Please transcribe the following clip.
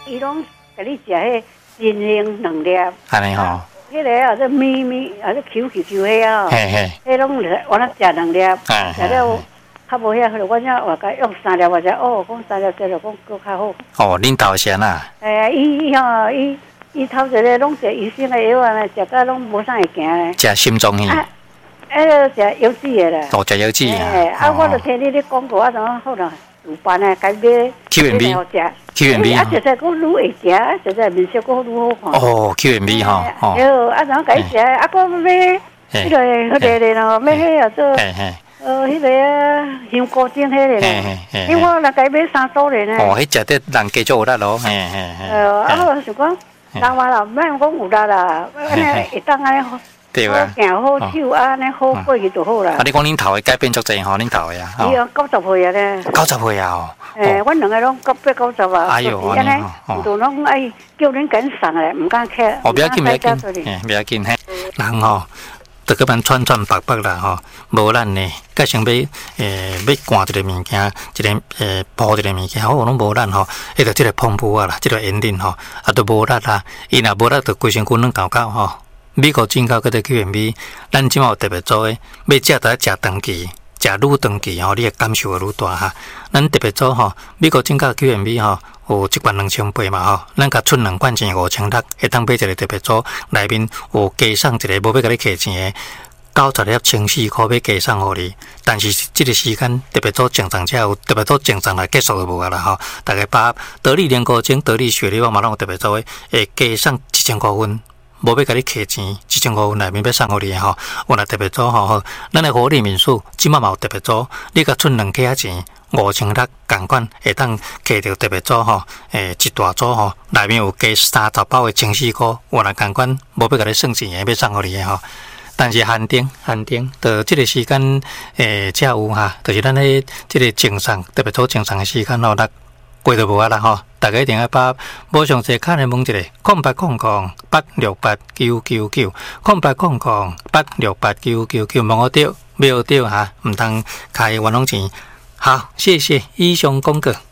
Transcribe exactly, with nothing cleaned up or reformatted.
伊拢给你食迄金星两粒， 安尼吼。 迄个啊，这咪咪啊，这 Q Q Q 迄啊， 嘿嘿， 迄拢我那食两粒，食了较无遐好，我才话甲用三粒，我才哦，讲三粒这了，讲搁较好。 哦，恁头先啊？ 哎，伊伊吼，伊伊头一个拢食医生的药啊，食到拢无啥会行咧。 食心脏药。 啊，哎，食油脂的啦。 哦，食油脂啊。 哎，啊，我就听你咧广告啊，怎好啦？有办啊，该买。 Q and B。Q and B。 啊，实在佫愈会食，啊，实在面色佫愈好看。 哦 ，Q and B 吼。 哦。有啊，怎该食？啊，佫买迄个迄个咧咯，买迄个做。呃，迄个香菇精迄个咧，因为我来该买三组咧呢。 哦，迄食得人加足有力咯，嘿嘿嘿。 呃，啊，我想讲，人话啦，莫讲有力啦，安尼会当安尼。 对啊。 好行好手啊，安尼好过去就好啦。 啊，你讲恁头的改变足济吼，恁头的啊。 伊啊，九十岁啊咧。 九十岁啊哦。 诶，阮两个拢九八九十啊。 哎呦， 安尼，就拢爱叫恁紧送咧，唔敢客。 哦，不要紧，不要紧，嘿，不要紧嘿。人吼。就个般串串白白啦吼，无咱呢，改成要诶要灌一个物件，一个诶铺一个物件，好拢无咱吼，迄个即个澎湃啊啦，即个烟顶吼，啊都无力啦，伊若无力，就规身躯拢搞搞吼。美国进口嗰啲 Q and B， 咱即马特别做诶，要食得食长期，食愈长期吼，你会感受会愈大哈。咱特别做吼，美国进口 Q and B 吼。有一罐两千八嘛吼，咱甲出两罐钱五千六，会当买一个特别组，内面有加送一个无要甲你客钱的九十粒千四块要加送互你。但是即个时间特别组正常才有，特别组正常来结束就无啊啦吼。大概把得力莲菇精、得力雪梨我嘛拢有特别组的，会加送一千块分。无要甲你客钱，一千块分内面要送互你的吼，有若特别组吼，咱的活力民宿即马嘛有特别组，你甲出两克钱。五千六共款会当摕到特别组吼，诶一大组吼，内面有加三十包的千四块，我若共款无要甲你算钱的，要送互你的吼。但是限定限定，到即个时间诶才有哈，就是咱迄即个正常特别组正常的时间吼，咱过就无啊啦吼。大家一定要把无详细看的问一个，空八空空八六八九九九，空八空空八六八九九九，问我对，没有对哈，唔通开冤枉钱。好，谢谢以上广告。